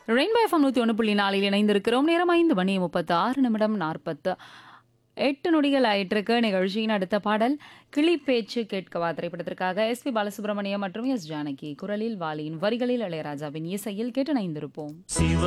Rainbow FM 101.4 இணைந்திருக்கிறோம். நேரம் 5:36 48 நொடிகள் ஆயிட்டிருக்கு. நிகழ்ச்சியின் அடுத்த பாடல் கிளி பேச்சு கேட்கவா திரைப்படத்திற்காக எஸ்பி பாலசுப்ரமணியம் மற்றும் எஸ் ஜானகி குரலில் வாலியின் வரிகளில் இளையராஜாவின் இசையில் கேட்டு இணைந்திருப்போம். சிவ